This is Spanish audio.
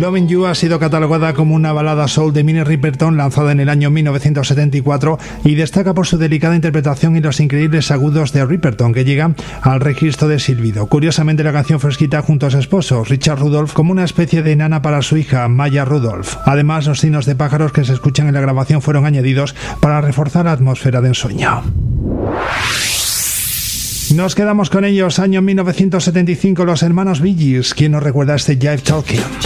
Loving You ha sido catalogada como una balada soul de Minnie Riperton, lanzada en el año 1974, y destaca por su delicada interpretación y los increíbles agudos de Riperton, que llegan al registro de silbido. Curiosamente, la canción fue escrita junto a su esposo, Richard Rudolph, como una especie de nana para su hija, Maya Rudolph. Además, los trinos de pájaros que se escuchan en la grabación fueron añadidos para reforzar la atmósfera de ensueño. Nos quedamos con ellos, año 1975, los hermanos Bee Gees. ¿Quién nos recuerda este Jive Talking?